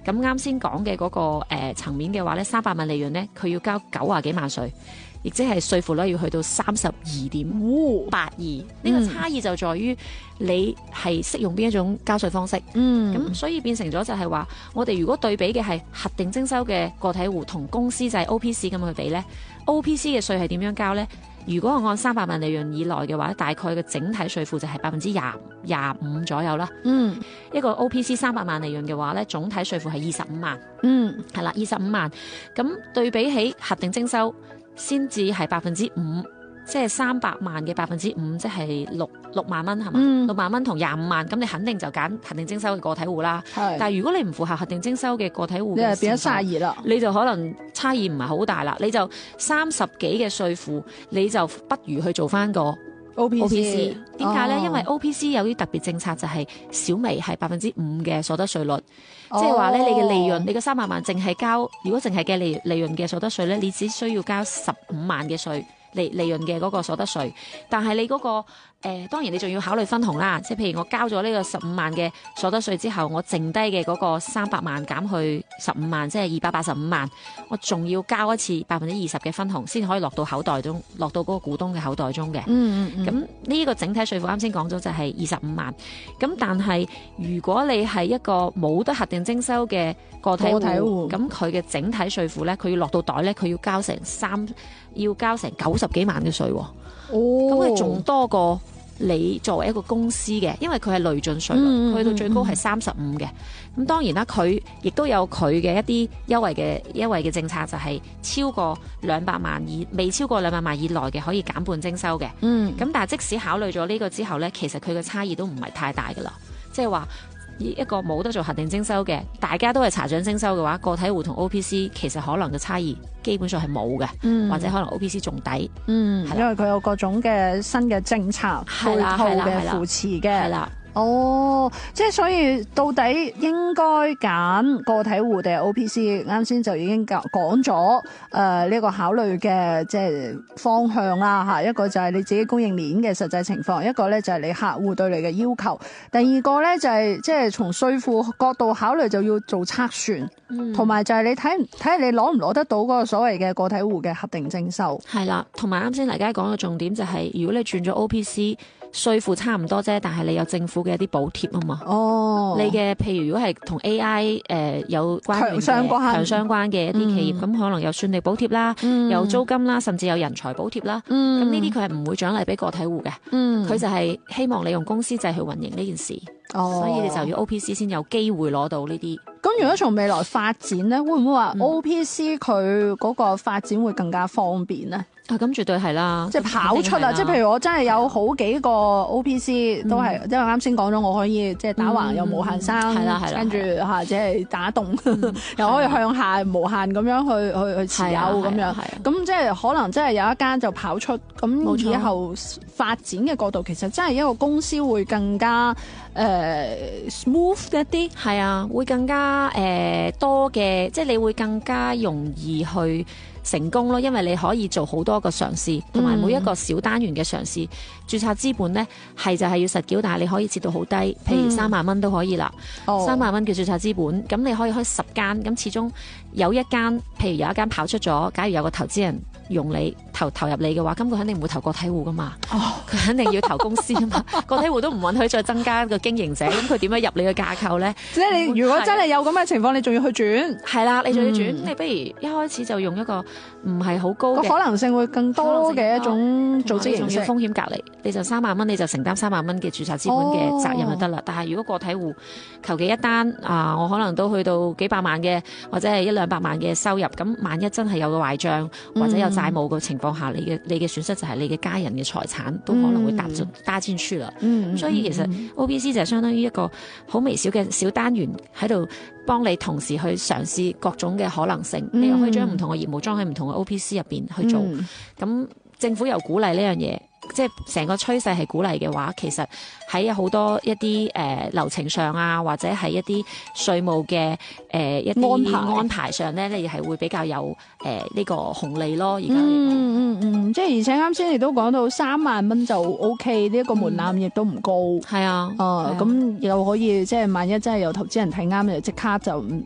咁啱先講嘅嗰個層面嘅話咧，300萬利潤咧，佢要交90幾萬稅。亦即係稅負率要去到32.82%，呢個差異就在於你係適用邊一種交稅方式。咁所以變成咗就係話，我哋如果對比嘅係核定徵收嘅個體戶同公司制 OPC 咁去比呢， OPC 嘅稅係點樣交呢？如果我按300萬利潤以內嘅話，大概嘅整體稅負就係25%左右啦。一個 OPC 300萬利潤嘅話咧，總體稅負係25萬。係啦，25萬。咁對比起核定徵收，先至係5%，即係300萬嘅5%，即係6萬蚊係嘛？6萬蚊同25萬，咁你肯定就揀核定徵收嘅個體戶啦。但係如果你唔符合核定徵收嘅個體戶， 你係變咗32啦， 你就可能差異唔係好大啦。你就30幾嘅稅負，你就不如去做翻個 OPC。點解呢？因為 OPC 有啲特別政策，就係小微係5%嘅所得稅率。即係話咧，你嘅利潤，你嘅300萬淨係交，如果淨係嘅利潤嘅所得稅咧，你只需要交15萬嘅稅，利潤嘅嗰個所得稅。但係你嗰個當然你仲要考慮分紅啦。即係譬如我交咗呢個15萬嘅所得稅之後，我剩低嘅嗰個300萬減去15萬，即係285萬，我仲要交一次20%嘅分紅，先可以落到口袋中，落到嗰個股東嘅口袋中嘅。咁呢個整體稅負啱先講咗就係25萬。咁但係如果你係一個冇得核定徵收嘅個體戶，咁佢嘅整體稅負咧，佢要落到袋咧，佢要交成90幾萬嘅稅。咁佢仲多過你作為一個公司嘅，因為佢係累進稅率，去到最高係35嘅。咁當然啦，佢亦都有佢嘅一啲優惠嘅政策，就係超過200萬未超過200萬以內嘅可以減半徵收嘅。咁但係即使考慮咗呢個之後呢，其實佢嘅差異都唔係太大噶啦。即係話一個冇得做核定徵收嘅，大家都係查獎徵收嘅話，個體戶同 OPC 其實可能嘅差異基本上係冇嘅，或者可能 OPC 仲抵。因為佢有各種嘅新嘅政策配套嘅扶持嘅。即係所以到底應該揀個體戶定係 OPC？ 啱先就已經講咗呢個考慮嘅即係方向啦嚇。一個就係你自己供應鏈嘅實際情況，一個咧就係你客戶對你嘅要求，第二個咧就係即係從稅負角度考慮就要做測算，同埋就係你睇下你攞唔攞得到嗰個所謂嘅個體戶嘅核定徵收。 係啦，同埋啱先大家講嘅重點就係，如果你轉咗 OPC。稅負差唔多啫，但係你有政府嘅一啲補貼啊嘛。你嘅譬如如果係同 AI 有強相關嘅一啲企業，咁可能有算力補貼啦，有租金啦，甚至有人才補貼啦。咁呢啲佢係唔會獎勵俾個體戶嘅。佢就係希望你用公司制去運營呢件事。所以你就要 OPC 先有機會攞到呢啲。 咁如果從未來發展咧，會唔會話 OPC 佢嗰個發展會更加方便咧？ 咁絕對係啦， 即係跑出啦！即係譬如我真係有好幾個 OPC 都係，因為啱先講咗我可以即係打橫又無限生，跟住即係打洞，又可以向下無限咁樣去持有咁樣。咁即係可能真係有一間就跑出，咁以後發展嘅角度，其實真係一個公司會更加smooth 一啲。係啊，會更加多嘅，即係你會更加容易去成功咯，因為你可以做好多個嘗試，同埋每一個小單元嘅嘗試，註冊資本呢係就係要實繳，但係你可以設到好低，譬如3萬蚊都可以啦。3萬蚊嘅註冊資本，咁你可以開10間，咁始終有一間，譬如有一間跑出咗，假如有個投資人用你投入你嘅話，咁佢肯定唔會投個體戶噶嘛，佢肯定要投公司啊嘛。個體戶都唔允許再增加個經營者，咁佢點樣入你嘅架構呢？ 即係你如果真係有咁嘅情況，你仲要去轉？ 係啦，你仲要轉，你不如一開始就用一個唔係好高嘅可能性會更多嘅一種組織形式， 仲要風險隔離，你就3萬蚊，你就承擔3萬蚊嘅註冊資本嘅責任就得啦。但係如果個體戶求其一單我可能都去到幾百萬嘅，或者係100-200萬嘅收入，咁萬一真係有個壞帳或者有債務嘅情況下，你嘅損失就係你嘅家人嘅財產都可能會搭進去啦。所以其實 OPC 就係相當於一個好微小嘅小單元喺度幫你同時去嘗試各種嘅可能性，你又可以將唔同嘅業務裝喺唔同嘅 OPC 入邊去做。咁政府又鼓勵呢樣嘢，即係成個趨勢係鼓勵嘅話，其實喺好多一啲流程上啊，或者係一啲稅務嘅一啲安排上咧，你係會比較有呢個紅利咯。而家即係而且啱先亦都講到3萬蚊就 OK， 呢一個門檻亦都唔高。係啊，咁又可以即係萬一真係有投資人睇啱，就即刻就